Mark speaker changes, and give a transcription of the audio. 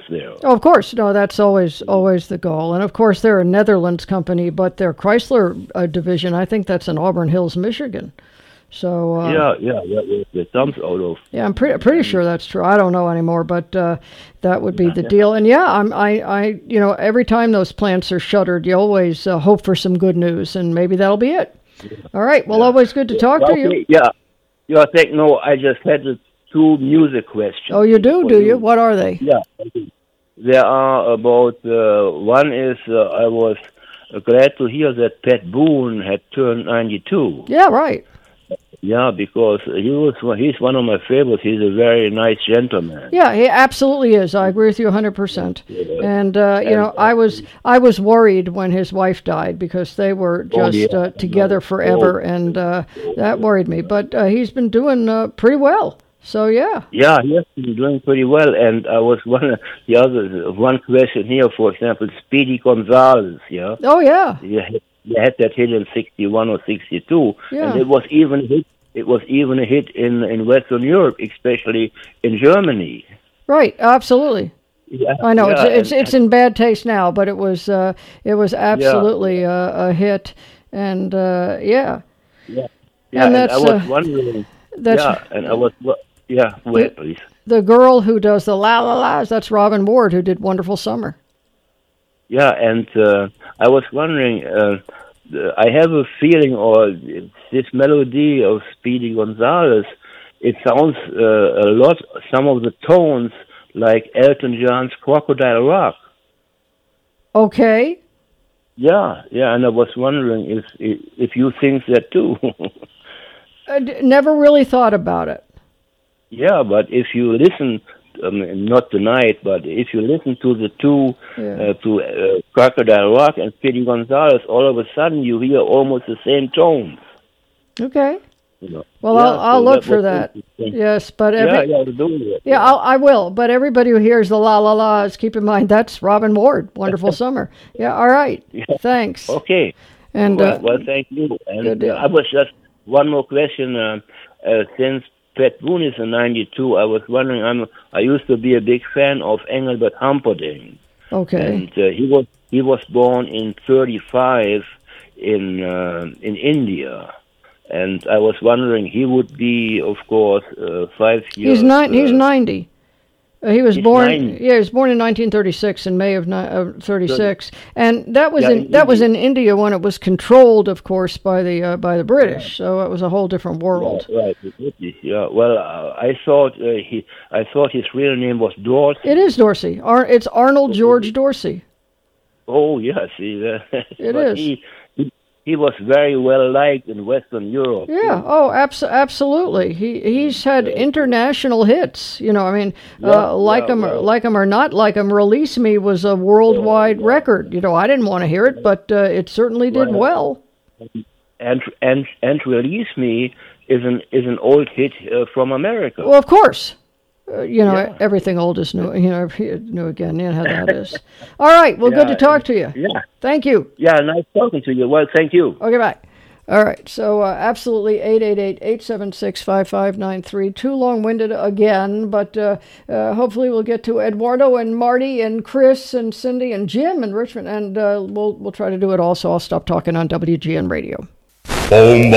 Speaker 1: there.
Speaker 2: Oh, of course. No, that's always the goal. And of course, they're a Netherlands company, but their Chrysler division, I think that's in Auburn Hills, Michigan. So
Speaker 1: It comes out of.
Speaker 2: yeah, I'm pretty sure that's true. I don't know anymore, but that would be the deal. And yeah, I every time those plants are shuttered, you always hope for some good news, and maybe that'll be it. All right. Well, always good to talk to you.
Speaker 1: Yeah. I think I just had the two music questions.
Speaker 2: Oh, you do? Do you? What are they?
Speaker 1: Yeah. There are about, one is, I was glad to hear that Pat Boone had turned 92.
Speaker 2: Yeah, right.
Speaker 1: Yeah, because he's one of my favorites. He's a very nice gentleman.
Speaker 2: Yeah, he absolutely is. I agree with you 100%. And I was worried when his wife died because they were just together forever, and that worried me. But he's been doing pretty well. So yeah.
Speaker 1: Yeah, he has been doing pretty well. And I was one question here, for example, Speedy Gonzalez. Yeah.
Speaker 2: Oh yeah.
Speaker 1: They had that hit in 61 or 62, and it was even a hit. It was even a hit in Western Europe, especially in Germany.
Speaker 2: Right, absolutely.
Speaker 1: Yeah,
Speaker 2: I know it's in bad taste now, but it was absolutely a hit, and
Speaker 1: Yeah.
Speaker 2: And that's,
Speaker 1: I was wondering. Wait, please.
Speaker 2: The girl who does the la la la's, that's Robin Ward, who did Wonderful Summer.
Speaker 1: Yeah, and I was wondering. I have a feeling, or this melody of Speedy Gonzalez, it sounds a lot, some of the tones, like Elton John's Crocodile Rock.
Speaker 2: Okay.
Speaker 1: Yeah, and I was wondering if you think that too.
Speaker 2: I never really thought about it.
Speaker 1: Yeah, but if you listen, not tonight, but if you listen to the two, to Crocodile Rock and Speedy Gonzalez, all of a sudden you hear almost the same tones.
Speaker 2: Okay. Well, I'll look for that. Yes, but I will. But everybody who hears the la la la's, keep in mind that's Robin Ward. Wonderful Summer. Yeah. All right. Yeah. Thanks.
Speaker 1: Okay.
Speaker 2: And
Speaker 1: well, thank you. And I was just one more question. Since Pat Boone is in 92, I was wondering. I used to be a big fan of Engelbert Humperdinck.
Speaker 2: Okay.
Speaker 1: And he was born in 35 in India. And I was wondering, he would be, of course, 5 years.
Speaker 2: He's 90. He was born. He was born in 1936, in May of 36, and that was in India when it was controlled, of course, by the British. So it was a whole different world.
Speaker 1: Right. Yeah. Well, I thought his real name was Dorsey.
Speaker 2: It is Dorsey. It's Arnold George Dorsey.
Speaker 1: Oh yeah, see that.
Speaker 2: It is.
Speaker 1: He was very well liked in Western Europe.
Speaker 2: Yeah. Oh, absolutely. He's had international hits. Like 'em or not like 'em. Release Me was a worldwide record. I didn't want to hear it, but it certainly did well.
Speaker 1: And Release Me is an old hit from America.
Speaker 2: Well, of course. Everything old is new. New again. You know how that is. All right. Well, good to talk to you.
Speaker 1: Yeah.
Speaker 2: Thank you.
Speaker 1: Yeah, nice talking to you. Well, thank you.
Speaker 2: Okay, bye. All right. So, absolutely, 888-876-5593. Too long-winded again, but hopefully we'll get to Eduardo and Marty and Chris and Cindy and Jim and Richmond, and we'll try to do it all. So I'll stop talking on WGN Radio.